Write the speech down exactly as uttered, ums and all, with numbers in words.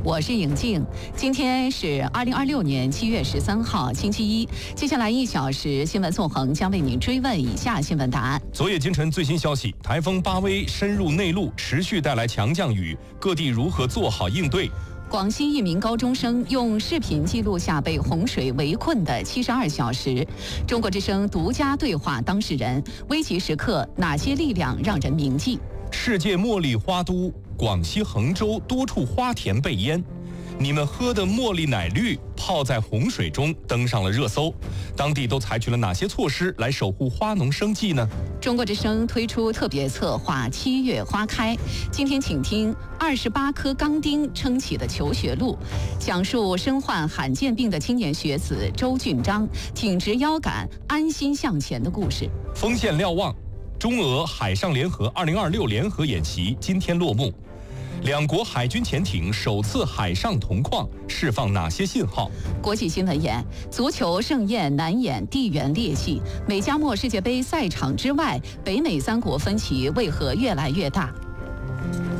我是颖静。今天是二零二六年七月十三号，星期一。接下来一小时，新闻纵横将为您追问以下新闻答案。 昨夜今晨最新消息，台风巴威深入内陆，持续带来强降雨，各地如何做好应对？ 广西一名高中生用视频记录下被洪水围困的七十二小时。中国之声独家对话当事人，危急时刻哪些力量让人铭记？ 世界茉莉花都广西衡州多处花田被淹，你们喝的茉莉奶绿泡在洪水中登上了热搜，当地都采取了哪些措施来守护花农生计呢？ 中国之声推出特别策划七月花开，今天请听二十八颗钢钉撑起的求学路，讲述身患罕见病的青年学子周俊章挺直腰杆安心向前的故事。 锋线瞭望，中俄海上联合二零二六联合演习今天落幕，两国海军潜艇首次海上同框，释放哪些信号？ 国际新闻眼，足球盛宴难掩地缘裂隙，美加墨世界杯赛场之外，北美三国分歧为何越来越大？